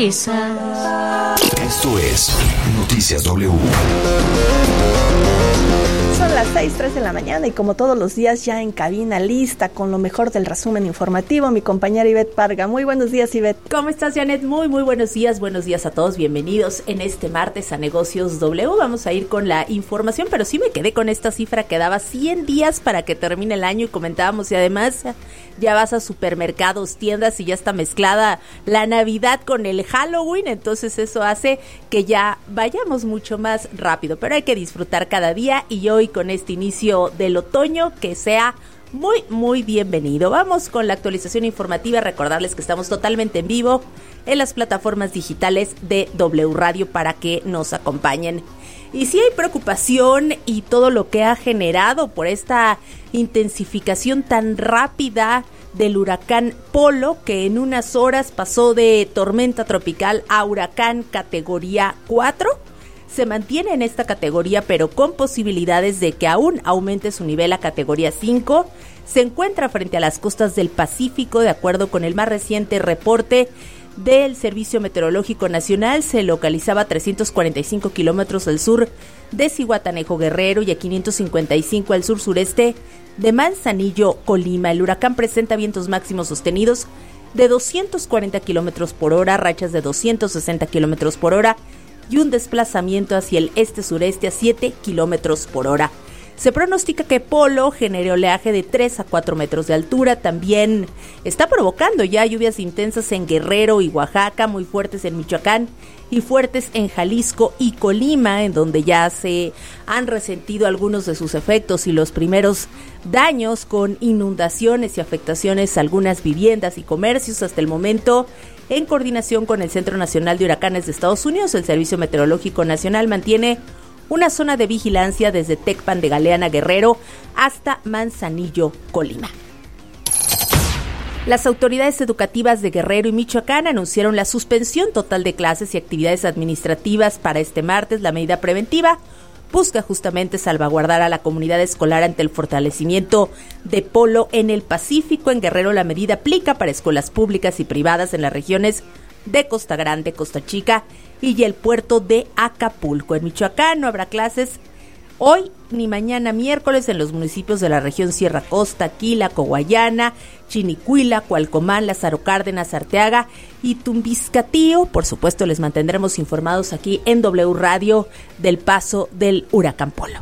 Esto es Noticias W. Son las 6:03 de la mañana y como todos los días ya en cabina lista con lo mejor del resumen informativo, mi compañera Ivette Parga. Muy buenos días, Ivette. ¿Cómo estás, Janet? Muy buenos días a todos. Bienvenidos en este martes a Negocios W. Vamos a ir con la información, pero sí me quedé con esta cifra que daba 100 días para que termine el año y comentábamos, y además ya vas a supermercados, tiendas y ya está mezclada la Navidad con el Halloween, entonces eso hace que ya vayamos mucho más rápido, pero hay que disfrutar cada día y hoy con este inicio del otoño que sea muy bienvenido. Vamos con la actualización informativa, recordarles que estamos totalmente en vivo en las plataformas digitales de W Radio para que nos acompañen. Y sí hay preocupación y todo lo que ha generado por esta intensificación tan rápida del huracán Polo, que en unas horas pasó de tormenta tropical a huracán categoría 4. Se mantiene en esta categoría, pero con posibilidades de que aún aumente su nivel a categoría 5. Se encuentra frente a las costas del Pacífico, de acuerdo con el más reciente reporte del Servicio Meteorológico Nacional. Se localizaba a 345 kilómetros al sur de Zihuatanejo, Guerrero, y a 555 al sur-sureste de Manzanillo, Colima. El huracán presenta vientos máximos sostenidos de 240 kilómetros por hora, rachas de 260 kilómetros por hora y un desplazamiento hacia el este-sureste a 7 kilómetros por hora. Se pronostica que Polo genere oleaje de 3 a 4 metros de altura. También está provocando ya lluvias intensas en Guerrero y Oaxaca, muy fuertes en Michoacán y fuertes en Jalisco y Colima, en donde ya se han resentido algunos de sus efectos y los primeros daños con inundaciones y afectaciones a algunas viviendas y comercios. Hasta el momento, en coordinación con el Centro Nacional de Huracanes de Estados Unidos, el Servicio Meteorológico Nacional mantiene una zona de vigilancia desde Tecpan de Galeana, Guerrero, hasta Manzanillo, Colima. Las autoridades educativas de Guerrero y Michoacán anunciaron la suspensión total de clases y actividades administrativas para este martes. La medida preventiva busca justamente salvaguardar a la comunidad escolar ante el fortalecimiento de Polo en el Pacífico. En Guerrero la medida aplica para escuelas públicas y privadas en las regiones de Costa Grande, Costa Chica y el puerto de Acapulco. En Michoacán no habrá clases hoy ni mañana miércoles en los municipios de la región Sierra Costa, Quila, Coguayana, Chinicuila, Cualcomán, Lázaro Cárdenas, Arteaga y Tumbiscatío. Por supuesto, les mantendremos informados aquí en W Radio del paso del huracán Polo.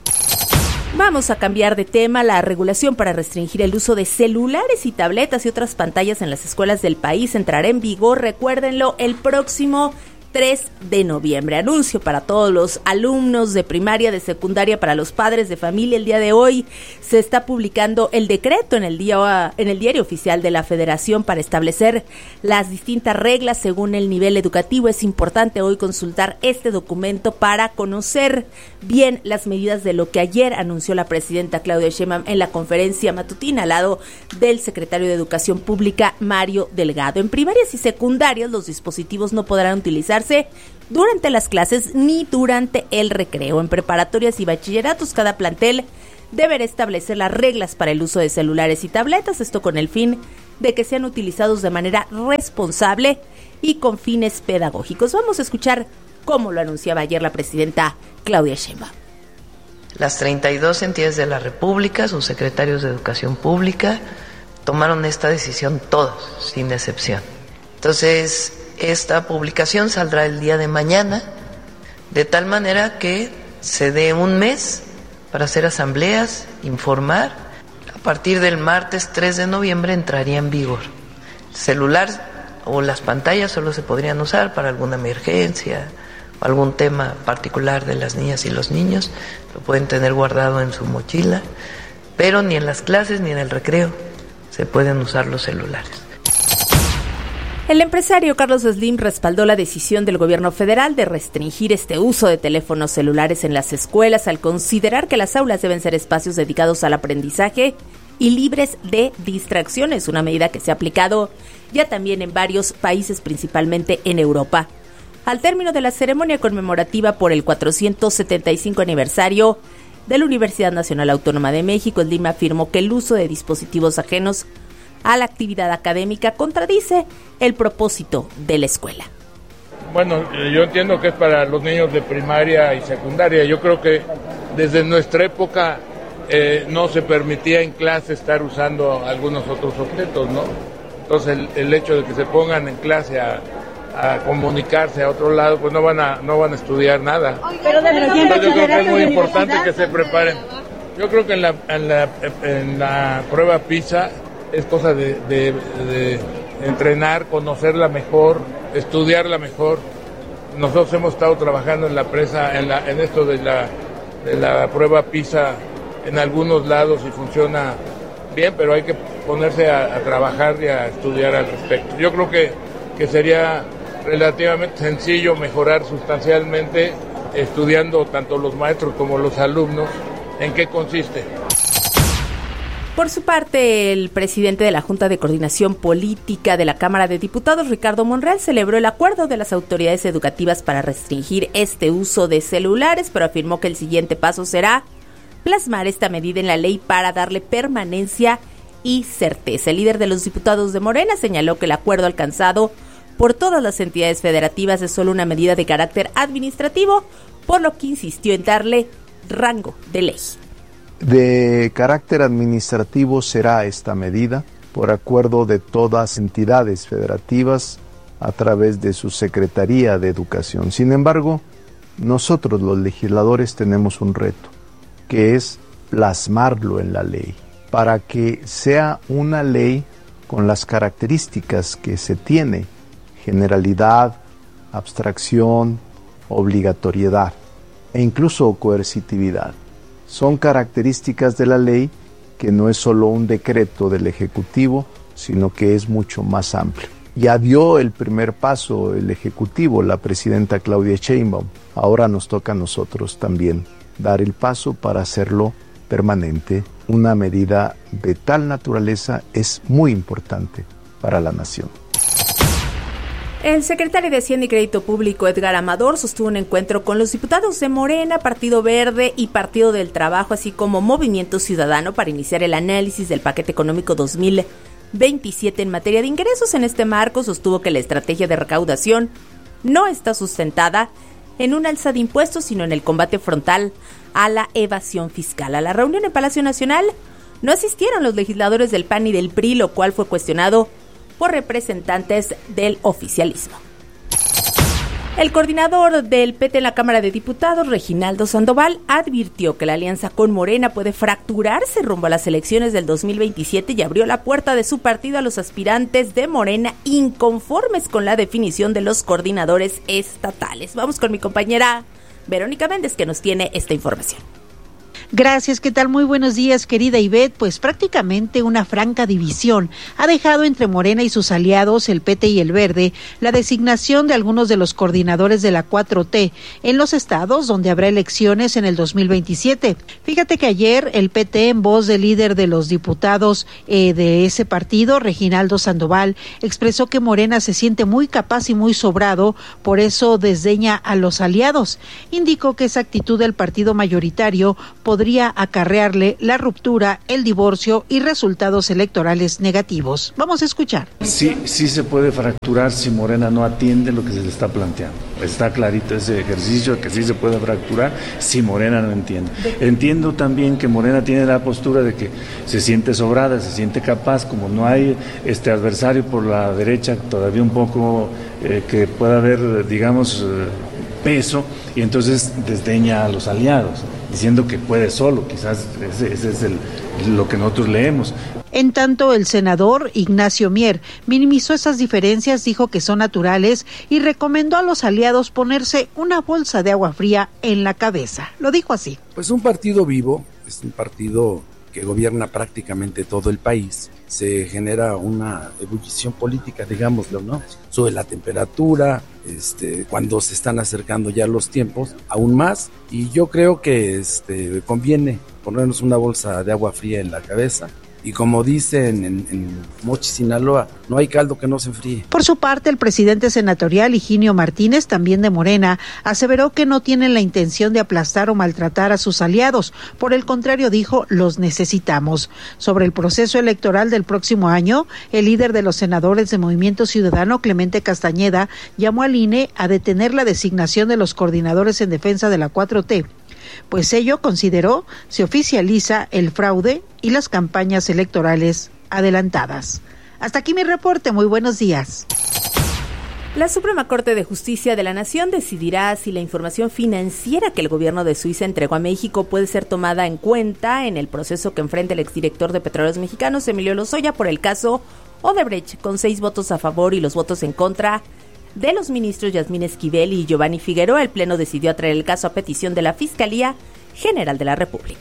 Vamos a cambiar de tema. La regulación para restringir el uso de celulares y tabletas y otras pantallas en las escuelas del país entrará en vigor, recuérdenlo, el próximo 3 de noviembre. Anuncio para todos los alumnos de primaria, de secundaria, para los padres de familia. El día de hoy se está publicando el decreto en el diario oficial de la Federación para establecer las distintas reglas según el nivel educativo. Es importante hoy consultar este documento para conocer bien las medidas de lo que ayer anunció la presidenta Claudia Sheinbaum en la conferencia matutina al lado del secretario de Educación Pública, Mario Delgado. En primarias y secundarias los dispositivos no podrán utilizarse durante las clases ni durante el recreo. En preparatorias y bachilleratos, cada plantel deberá establecer las reglas para el uso de celulares y tabletas, esto con el fin de que sean utilizados de manera responsable y con fines pedagógicos. Vamos a escuchar cómo lo anunciaba ayer la presidenta Claudia Sheinbaum. Las 32 entidades de la República, sus secretarios de Educación Pública, tomaron esta decisión todos, sin excepción. Entonces, esta publicación saldrá el día de mañana, de tal manera que se dé un mes para hacer asambleas, informar. A partir del martes 3 de noviembre entraría en vigor. El celular o las pantallas solo se podrían usar para alguna emergencia o algún tema particular de las niñas y los niños. Lo pueden tener guardado en su mochila, pero ni en las clases ni en el recreo se pueden usar los celulares. El empresario Carlos Slim respaldó la decisión del gobierno federal de restringir este uso de teléfonos celulares en las escuelas al considerar que las aulas deben ser espacios dedicados al aprendizaje y libres de distracciones, una medida que se ha aplicado ya también en varios países, principalmente en Europa. Al término de la ceremonia conmemorativa por el 475 aniversario de la Universidad Nacional Autónoma de México, Slim afirmó que el uso de dispositivos ajenos a la actividad académica contradice el propósito de la escuela. Bueno, yo entiendo que es para los niños de primaria y secundaria. Yo creo que desde nuestra época no se permitía en clase estar usando algunos otros objetos, ¿no? Entonces el hecho de que se pongan en clase a comunicarse a otro lado, pues no van a estudiar nada. Pero yo creo que es muy importante que se preparen. Yo creo que en la prueba PISA es cosa de entrenar, conocerla mejor, estudiarla mejor. Nosotros hemos estado trabajando en la prensa, en esto de la prueba PISA en algunos lados y funciona bien, pero hay que ponerse a trabajar y a estudiar al respecto. Yo creo que sería relativamente sencillo mejorar sustancialmente estudiando tanto los maestros como los alumnos en qué consiste. Por su parte, el presidente de la Junta de Coordinación Política de la Cámara de Diputados, Ricardo Monreal, celebró el acuerdo de las autoridades educativas para restringir este uso de celulares, pero afirmó que el siguiente paso será plasmar esta medida en la ley para darle permanencia y certeza. El líder de los diputados de Morena señaló que el acuerdo alcanzado por todas las entidades federativas es solo una medida de carácter administrativo, por lo que insistió en darle rango de ley. De carácter administrativo será esta medida por acuerdo de todas las entidades federativas a través de su Secretaría de Educación. Sin embargo, nosotros los legisladores tenemos un reto, que es plasmarlo en la ley, para que sea una ley con las características que se tiene: generalidad, abstracción, obligatoriedad e incluso coercitividad. Son características de la ley que no es solo un decreto del Ejecutivo, sino que es mucho más amplio. Ya dio el primer paso el Ejecutivo, la presidenta Claudia Sheinbaum. Ahora nos toca a nosotros también dar el paso para hacerlo permanente. Una medida de tal naturaleza es muy importante para la nación. El secretario de Hacienda y Crédito Público, Edgar Amador, sostuvo un encuentro con los diputados de Morena, Partido Verde y Partido del Trabajo, así como Movimiento Ciudadano, para iniciar el análisis del paquete económico 2027 en materia de ingresos. En este marco, sostuvo que la estrategia de recaudación no está sustentada en un alza de impuestos, sino en el combate frontal a la evasión fiscal. A la reunión en Palacio Nacional no asistieron los legisladores del PAN y del PRI, lo cual fue cuestionado por representantes del oficialismo. El coordinador del PT en la Cámara de Diputados, Reginaldo Sandoval, advirtió que la alianza con Morena puede fracturarse rumbo a las elecciones del 2027 y abrió la puerta de su partido a los aspirantes de Morena inconformes con la definición de los coordinadores estatales. Vamos con mi compañera Verónica Méndez, que nos tiene esta información. Gracias, ¿qué tal? Muy buenos días, querida Ivette. Pues prácticamente una franca división ha dejado entre Morena y sus aliados, el PT y el Verde, la designación de algunos de los coordinadores de la 4T en los estados donde habrá elecciones en el 2027. Fíjate que ayer el PT, en voz del líder de los diputados de ese partido, Reginaldo Sandoval, expresó que Morena se siente muy capaz y muy sobrado, por eso desdeña a los aliados. Indicó que esa actitud del partido mayoritario podría acarrearle la ruptura, el divorcio y resultados electorales negativos. Vamos a escuchar. Sí se puede fracturar si Morena no atiende lo que se le está planteando. Está clarito ese ejercicio, que sí se puede fracturar si Morena no entiende. Entiendo también que Morena tiene la postura de que se siente sobrada, se siente capaz, como no hay adversario por la derecha, todavía un poco que pueda haber, digamos, peso, y entonces desdeña a los aliados, diciendo que puede solo. Quizás ese es lo que nosotros leemos. En tanto, el senador Ignacio Mier minimizó esas diferencias, dijo que son naturales y recomendó a los aliados ponerse una bolsa de agua fría en la cabeza. Lo dijo así. Pues un partido vivo es un partido que gobierna prácticamente todo el país. Se genera una ebullición política, digámoslo, ¿no? Sube la temperatura, cuando se están acercando ya los tiempos, aún más, y yo creo que conviene ponernos una bolsa de agua fría en la cabeza Y como dicen en Mochi, Sinaloa, no hay caldo que no se enfríe. Por su parte, el presidente senatorial Higinio Martínez, también de Morena, aseveró que no tienen la intención de aplastar o maltratar a sus aliados. Por el contrario, dijo, los necesitamos. Sobre el proceso electoral del próximo año, el líder de los senadores de Movimiento Ciudadano, Clemente Castañeda, llamó al INE a detener la designación de los coordinadores en defensa de la 4T. Pues ello, consideró, se oficializa el fraude y las campañas electorales adelantadas. Hasta aquí mi reporte, muy buenos días. La Suprema Corte de Justicia de la Nación decidirá si la información financiera que el gobierno de Suiza entregó a México puede ser tomada en cuenta en el proceso que enfrenta el exdirector de Petróleos Mexicanos, Emilio Lozoya, por el caso Odebrecht, con 6 votos a favor y los votos en contra de los ministros Yasmín Esquivel y Giovanni Figueroa. El Pleno decidió atraer el caso a petición de la Fiscalía General de la República.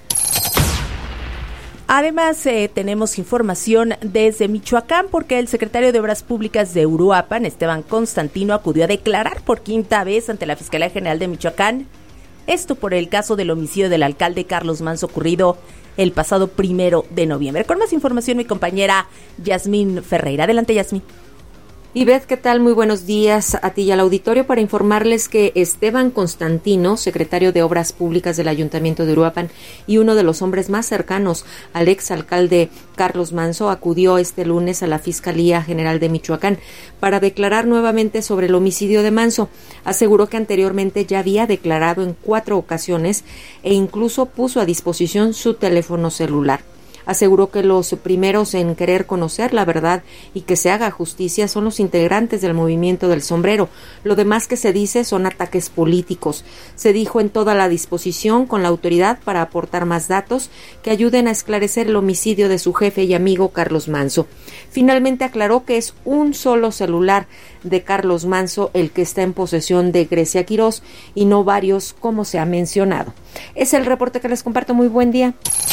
Además, tenemos información desde Michoacán porque el secretario de Obras Públicas de Uruapan, Esteban Constantino, acudió a declarar por 5ª vez ante la Fiscalía General de Michoacán. Esto por el caso del homicidio del alcalde Carlos Manso ocurrido el pasado 1 de noviembre. Con más información, mi compañera Yasmín Ferreira. Adelante, Yasmín. Ivette, ¿qué tal? Muy buenos días a ti y al auditorio para informarles que Esteban Constantino, secretario de Obras Públicas del Ayuntamiento de Uruapan y uno de los hombres más cercanos al exalcalde Carlos Manso, acudió este lunes a la Fiscalía General de Michoacán para declarar nuevamente sobre el homicidio de Manso. Aseguró que anteriormente ya había declarado en 4 ocasiones e incluso puso a disposición su teléfono celular. Aseguró que los primeros en querer conocer la verdad y que se haga justicia son los integrantes del movimiento del sombrero. Lo demás que se dice son ataques políticos. Se dijo en toda la disposición con la autoridad para aportar más datos que ayuden a esclarecer el homicidio de su jefe y amigo Carlos Manso. Finalmente aclaró que es un solo celular de Carlos Manso el que está en posesión de Grecia Quirós y no varios como se ha mencionado. Es el reporte que les comparto. Muy buen día.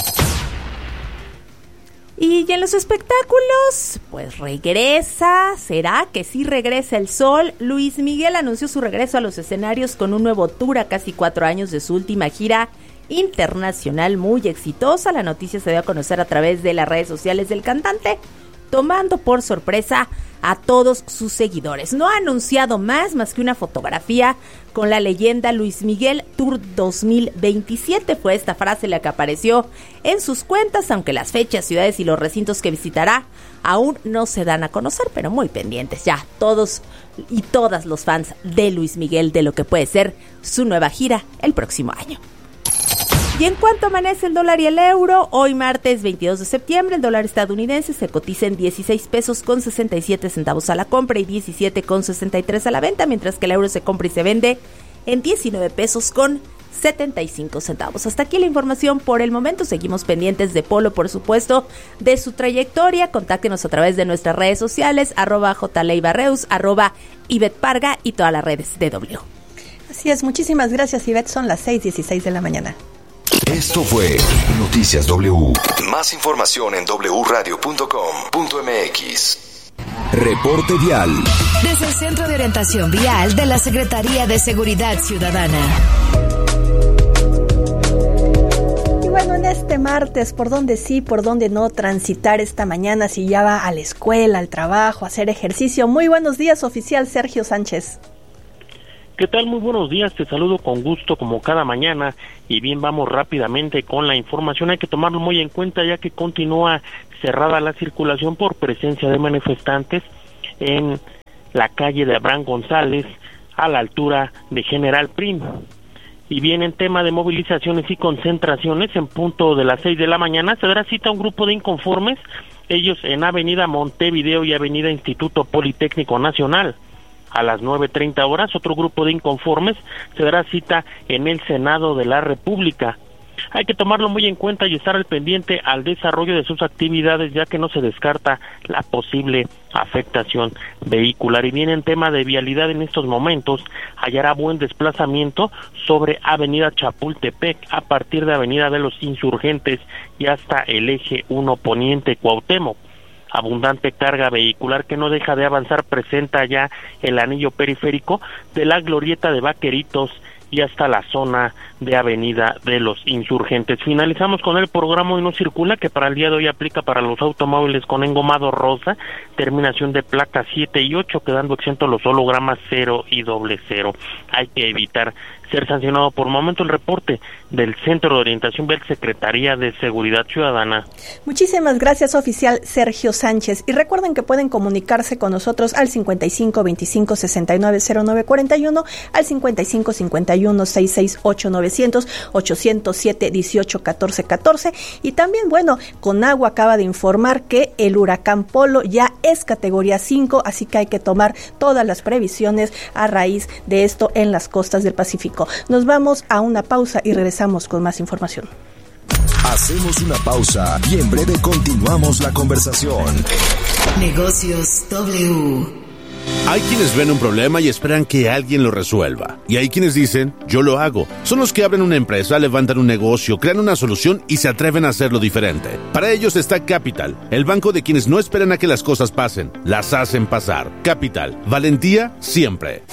Y en los espectáculos, pues regresa, ¿será que sí regresa el sol? Luis Miguel anunció su regreso a los escenarios con un nuevo tour a casi 4 años de su última gira internacional muy exitosa. La noticia se dio a conocer a través de las redes sociales del cantante, tomando por sorpresa a todos sus seguidores. No ha anunciado más que una fotografía con la leyenda Luis Miguel Tour 2027. Fue esta frase la que apareció en sus cuentas, aunque las fechas, ciudades y los recintos que visitará aún no se dan a conocer, pero muy pendientes ya todos y todas los fans de Luis Miguel de lo que puede ser su nueva gira el próximo año. Y en cuanto amanece el dólar y el euro, hoy martes 22 de septiembre, el dólar estadounidense se cotiza en 16 pesos con 67 centavos a la compra y 17 con 63 a la venta, mientras que el euro se compra y se vende en 19 pesos con 75 centavos. Hasta aquí la información por el momento. Seguimos pendientes de Polo, por supuesto, de su trayectoria. Contáctenos a través de nuestras redes sociales, @jleibarreus, @Ivette y todas las redes de W. Así es, muchísimas gracias, Ivette. Son las 6:16 de la mañana. Esto fue Noticias W. Más información en wradio.com.mx. Reporte vial. Desde el Centro de Orientación Vial de la Secretaría de Seguridad Ciudadana. Y bueno, en este martes, por dónde sí, por dónde no transitar esta mañana, si ya va a la escuela, al trabajo, a hacer ejercicio. Muy buenos días, oficial Sergio Sánchez. ¿Qué tal? Muy buenos días, te saludo con gusto como cada mañana y bien, vamos rápidamente con la información. Hay que tomarlo muy en cuenta ya que continúa cerrada la circulación por presencia de manifestantes en la calle de Abraham González a la altura de General Prim. Y bien, en tema de movilizaciones y concentraciones, en punto de las 6 de la mañana se dará cita a un grupo de inconformes, ellos en Avenida Montevideo y Avenida Instituto Politécnico Nacional. A las 9:30 horas, otro grupo de inconformes se dará cita en el Senado de la República. Hay que tomarlo muy en cuenta y estar al pendiente al desarrollo de sus actividades, ya que no se descarta la posible afectación vehicular. Y bien, en tema de vialidad en estos momentos, hallará buen desplazamiento sobre Avenida Chapultepec a partir de Avenida de los Insurgentes y hasta el eje 1 Poniente Cuauhtémoc. Abundante carga vehicular que no deja de avanzar presenta ya el anillo periférico de la glorieta de Vaqueritos y hasta la zona de Avenida de los Insurgentes. Finalizamos con el programa Hoy No Circula, que para el día de hoy aplica para los automóviles con engomado rosa, terminación de placas 7 y 8, quedando exentos los hologramas 0 y 00. Hay que evitar ser sancionado. Por momento el reporte del Centro de Orientación Vial, Secretaría de Seguridad Ciudadana. Muchísimas gracias, oficial Sergio Sánchez. Y recuerden que pueden comunicarse con nosotros al 55 25 69 09 41, al 55 51 668 900, 807 18 14 14. Y también, bueno, Conagua acaba de informar que el huracán Polo ya es categoría 5, así que hay que tomar todas las previsiones a raíz de esto en las costas del Pacífico. Nos vamos a una pausa y regresamos con más información. Hacemos una pausa y en breve continuamos la conversación. Negocios W. Hay quienes ven un problema y esperan que alguien lo resuelva. Y hay quienes dicen, yo lo hago. Son los que abren una empresa, levantan un negocio, crean una solución y se atreven a hacerlo diferente. Para ellos está Capital, el banco de quienes no esperan a que las cosas pasen, las hacen pasar. Capital, valentía siempre.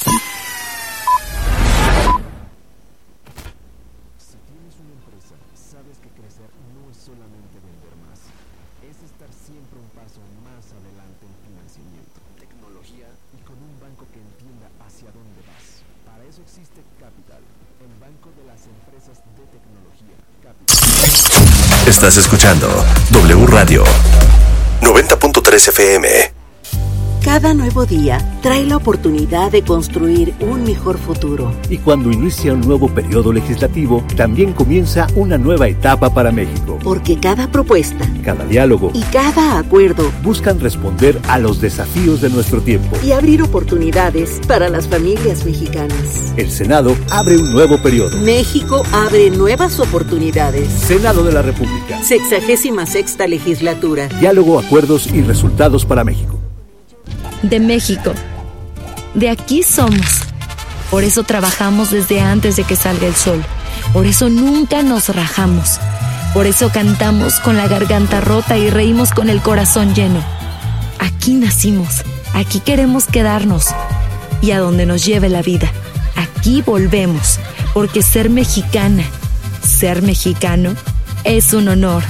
Estás escuchando W Radio 90.3 FM. Cada nuevo día trae la oportunidad de construir un mejor futuro. Y cuando inicia un nuevo periodo legislativo, también comienza una nueva etapa para México. Porque cada propuesta, cada diálogo y cada acuerdo buscan responder a los desafíos de nuestro tiempo y abrir oportunidades para las familias mexicanas. El Senado abre un nuevo periodo. México abre nuevas oportunidades. Senado de la República. 66ª legislatura. Diálogo, acuerdos y resultados para México. De México. De aquí somos. Por eso trabajamos desde antes de que salga el sol. Por eso nunca nos rajamos. Por eso cantamos con la garganta rota y reímos con el corazón lleno. Aquí nacimos. Aquí queremos quedarnos. Y a donde nos lleve la vida. Aquí volvemos. Porque ser mexicana, ser mexicano, es un honor.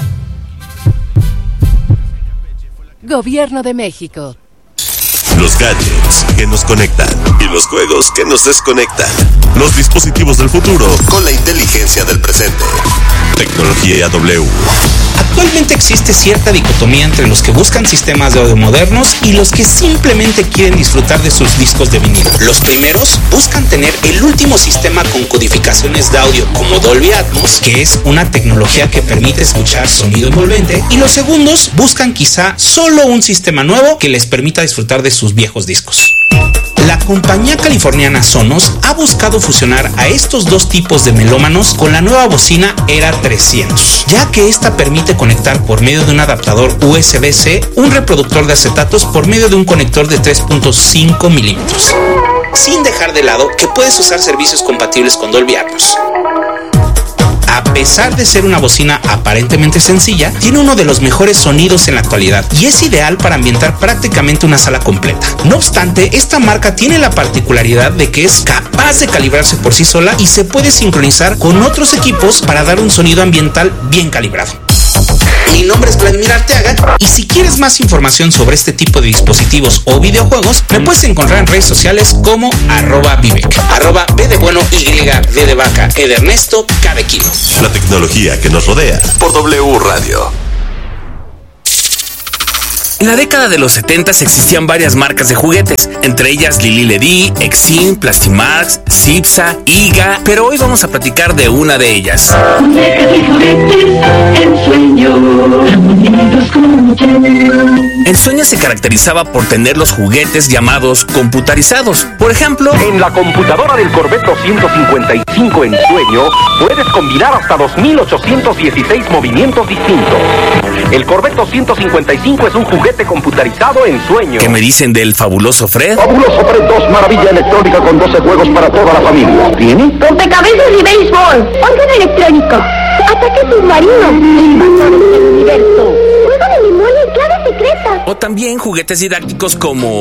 Gobierno de México. Los gadgets que nos conectan y los juegos que nos desconectan. Los dispositivos del futuro con la inteligencia del presente. Tecnología W. Actualmente existe cierta dicotomía entre los que buscan sistemas de audio modernos y los que simplemente quieren disfrutar de sus discos de vinilo. Los primeros buscan tener el último sistema con codificaciones de audio como Dolby Atmos, que es una tecnología que permite escuchar sonido envolvente, y los segundos buscan quizá solo un sistema nuevo que les permita disfrutar de sus viejos discos. La compañía californiana Sonos ha buscado fusionar a estos dos tipos de melómanos con la nueva bocina Era 300, ya que esta permite conectar por medio de un adaptador USB-C un reproductor de acetatos por medio de un conector de 3.5 milímetros, sin dejar de lado que puedes usar servicios compatibles con Dolby Atmos. A pesar de ser una bocina aparentemente sencilla, tiene uno de los mejores sonidos en la actualidad y es ideal para ambientar prácticamente una sala completa. No obstante, esta marca tiene la particularidad de que es capaz de calibrarse por sí sola y se puede sincronizar con otros equipos para dar un sonido ambiental bien calibrado. Mi nombre es Vladimir Arteaga y si quieres más información sobre este tipo de dispositivos o videojuegos, me puedes encontrar en redes sociales como @Vivek, @B de bueno, Y, D de vaca, E de Ernesto, K de kilo. La tecnología que nos rodea por W Radio. En la década de los 70 existían varias marcas de juguetes, entre ellas Lili Ledy, Exim, Plastimax, Cipsa, Iga, pero hoy vamos a platicar de una de ellas. Ensueño se caracterizaba por tener los juguetes llamados computarizados. Por ejemplo, en la computadora del Corvette 255 Ensueño puedes combinar hasta 2816 movimientos distintos. El Corvette 255 es un juguete computarizado Ensueño. ¿Qué me dicen del fabuloso Fred? Fabuloso Fred 2, maravilla electrónica con 12 juegos para toda la familia. ¿Tiene? Rompecabezas y béisbol. Órgano electrónico. Ataque submarino. Invasores del universo. Juego de memoria y clave secreta. O también juguetes didácticos como